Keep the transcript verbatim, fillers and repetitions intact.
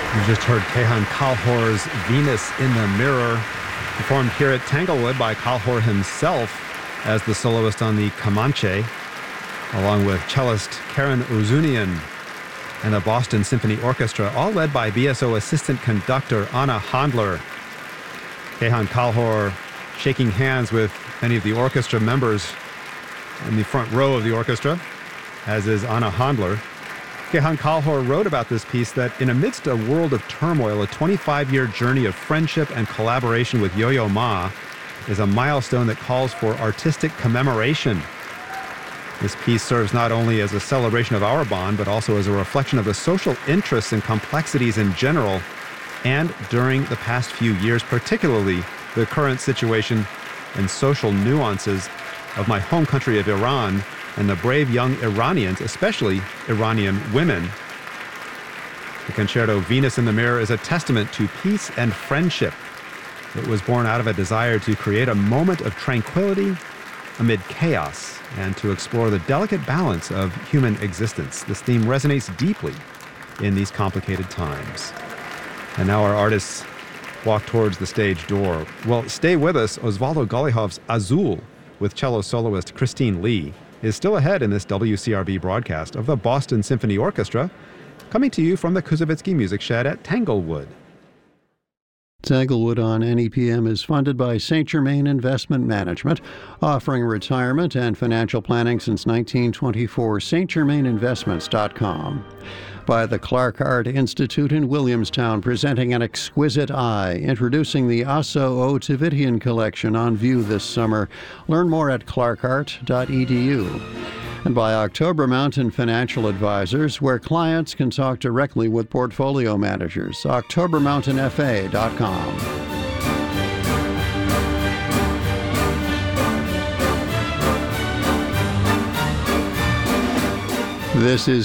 You just heard Kehan Kalhor's Venus in the Mirror, performed here at Tanglewood by Kalhor himself as the soloist on the Comanche, along with cellist Karen Uzunian and the Boston Symphony Orchestra, all led by B S O assistant conductor Anna Handler. Kehan Kalhor shaking hands with many of the orchestra members in the front row of the orchestra, as is Anna Handler. Kehan Kalhor wrote about this piece that in amidst a world of turmoil, a twenty-five-year journey of friendship and collaboration with Yo-Yo Ma is a milestone that calls for artistic commemoration. This piece serves not only as a celebration of our bond, but also as a reflection of the social interests and complexities in general, and during the past few years, particularly the current situation and social nuances of my home country of Iran and the brave young Iranians, especially Iranian women. The concerto Venus in the Mirror is a testament to peace and friendship. It was born out of a desire to create a moment of tranquility amid chaos and to explore the delicate balance of human existence. This theme resonates deeply in these complicated times. And now our artists walk towards the stage door. Well, stay with us. Osvaldo Golijov's Azul with cello soloist Christine Lee is still ahead in this W C R B broadcast of the Boston Symphony Orchestra, coming to you from the Kuzovitsky Music Shed at Tanglewood. Tanglewood on N E P M is funded by Saint Germain Investment Management, offering retirement and financial planning since nineteen twenty-four. St Germain Investments dot com. By the Clark Art Institute in Williamstown, presenting An Exquisite Eye, introducing the Asso O. Tividian collection on view this summer. Learn more at clark art dot e d u. And by October Mountain Financial Advisors, where clients can talk directly with portfolio managers. october mountain f a dot com. This is